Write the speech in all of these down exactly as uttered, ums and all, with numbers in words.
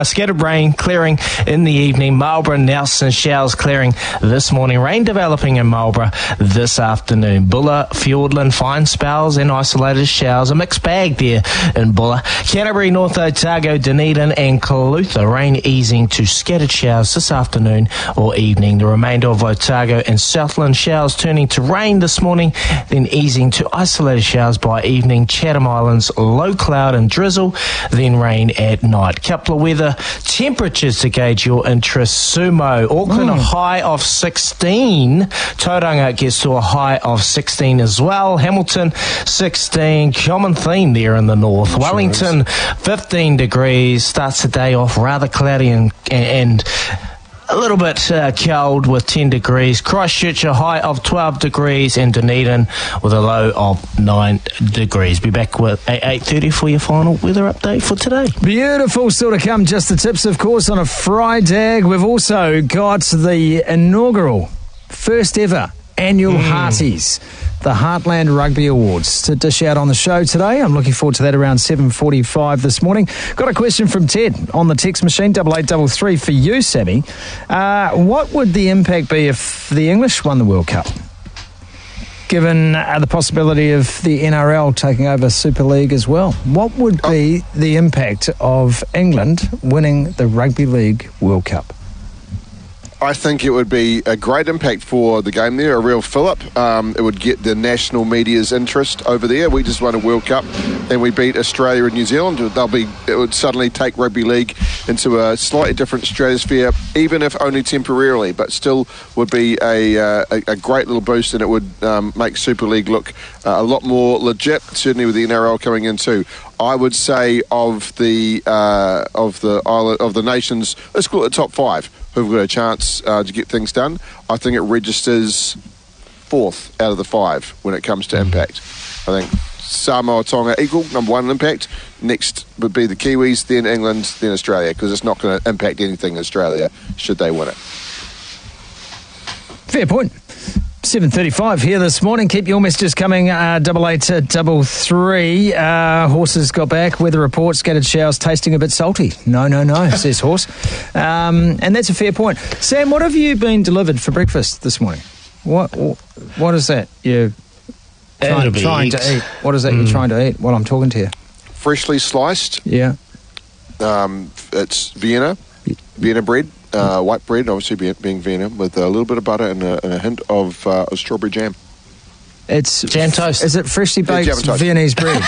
A scattered rain clearing in the evening. Marlborough, Nelson, showers clearing this morning. Rain developing in Marlborough this afternoon. Bulla, Fiordland, fine spells and isolated showers. A mixed bag there in Bulla. Canterbury, North Otago, Dunedin and Kalutha. Rain easing to scattered showers this afternoon or evening. The remainder of Otago and Southland showers turning to rain this morning, then easing to isolated showers by evening. Chatham Islands, low cloud and drizzle, then rain at night. Couple of weather temperatures to gauge your interest. Sumo, Auckland mm. a high of sixteen. Tauranga gets to a high of sixteen as well. Hamilton sixteen. Common theme there in the north. Sure Wellington is. fifteen degrees. Starts the day off rather cloudy and, and a little bit uh, cold with ten degrees. Christchurch a high of twelve degrees and Dunedin with a low of nine degrees. Be back with eight thirty for your final weather update for today. Beautiful still to come. Just the tips, of course, on a Friday. We've also got the inaugural first ever annual mm. Hearties, the Heartland Rugby Awards, to dish out on the show today. I'm looking forward to that around seven forty-five this morning. Got a question from Ted on the text machine, double eight double three for you, Sammy. Uh, what would the impact be if the English won the World Cup? Given uh, the possibility of the N R L taking over Super League as well. What would be the impact of England winning the Rugby League World Cup? I think it would be a great impact for the game there, a real fill-up. Um, it would get the national media's interest over there. We just won a World Cup and we beat Australia and New Zealand. They'll be, it would suddenly take rugby league into a slightly different stratosphere, even if only temporarily, but still would be a, uh, a, a great little boost, and it would um, make Super League look uh, a lot more legit, certainly with the N R L coming in too. I would say of the uh, of the island, of the nations, let's call it the top five, who've got a chance uh, to get things done. I think it registers fourth out of the five when it comes to impact. I think Samoa, Tonga equal, number one in impact. Next would be the Kiwis, then England, then Australia, because it's not going to impact anything in Australia should they win it. Fair point. seven thirty-five here this morning. Keep your messages coming. Uh, double eight uh, double three. Uh, horses got back. Weather report. Scattered showers. Tasting a bit salty. No, no, no. Says horse. Um, and that's a fair point. Sam, what have you been delivered for breakfast this morning? What? What is that? You're trying, trying to eat. What is that mm. you're trying to eat while I'm talking to you? Freshly sliced. Yeah. Um, it's Vienna. Vienna bread. Uh, white bread, obviously being, being Vienna, with a little bit of butter and a, and a hint of, uh, of strawberry jam. It's jam toast. Is it freshly baked yeah, Viennese bread?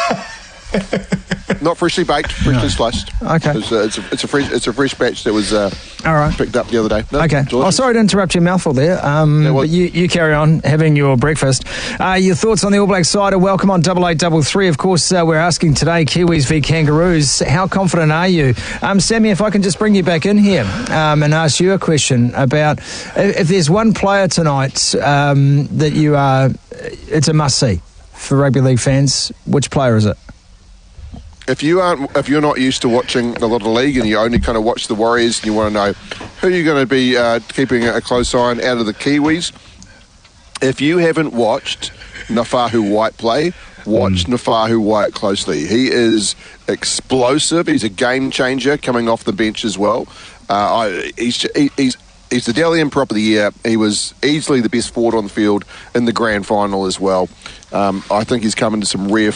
Not freshly baked, freshly no. sliced. Okay. It's a, it's a, it's a fresh it's a fresh batch that was uh, All right. picked up the other day. No, okay. Oh, sorry to interrupt your mouthful there. Um, yeah, well, but you, you carry on having your breakfast. Uh, your thoughts on the All Black side are welcome on double eight double three. Of course, uh, we're asking today, Kiwis v Kangaroos. How confident are you? Um, Sammy, if I can just bring you back in here um, and ask you a question about if there's one player tonight um, that you are, it's a must-see for rugby league fans, which player is it? If you aren't, if you're not used to watching a lot of league and you only kind of watch the Warriors and you want to know who you're going to be uh, keeping a close eye on out of the Kiwis, if you haven't watched Nafahu White play, watch mm. Nafahu White closely. He is explosive. He's a game changer coming off the bench as well. Uh, I, he's he, he's he's the Dalian Prop of the Year. He was easily the best forward on the field in the grand final as well. Um, I think he's come into some rare